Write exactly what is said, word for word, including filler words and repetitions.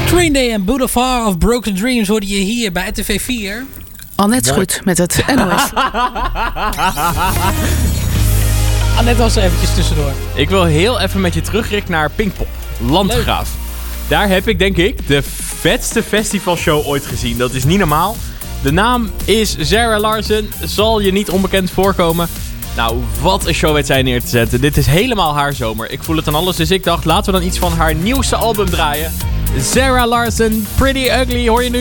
Green Day en Boulevard of Broken Dreams hoorde je hier bij R T V vier. Annette Schut met het N O S. Annette was er eventjes tussendoor. Ik wil heel even met je terugrichten naar Pinkpop, Landgraaf. Leuk. Daar heb ik denk ik de vetste festivalshow ooit gezien. Dat is niet normaal. De naam is Zara Larsson. Zal je niet onbekend voorkomen. Nou, wat een show weet zij neer te zetten. Dit is helemaal haar zomer. Ik voel het aan alles, dus ik dacht, laten we dan iets van haar nieuwste album draaien. Zara Larsson, Pretty Ugly, hoor je nu.